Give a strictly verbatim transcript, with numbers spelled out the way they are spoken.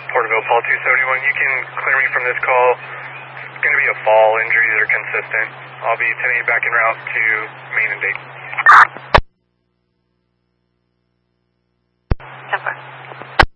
Porterville, Paul two seventy-one. You can clear me from this call. It's going to be a fall, injuries that are consistent. I'll be sending you back en route to Main and Dayton.